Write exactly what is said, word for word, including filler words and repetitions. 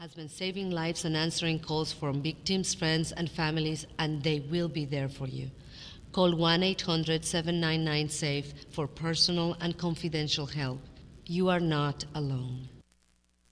has been saving lives and answering calls from victims, friends, and families, and they will be there for you. Call one eight hundred, seven nine nine, SAFE for personal and confidential help. You are not alone.